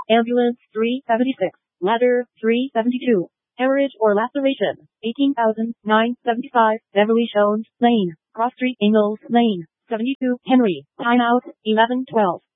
Ambulance 376. Ladder 372. Hemorrhage or laceration 18,975. Beverly Jones Lane. Cross Street Ingalls Lane. 72 Henry. Timeout 11:12.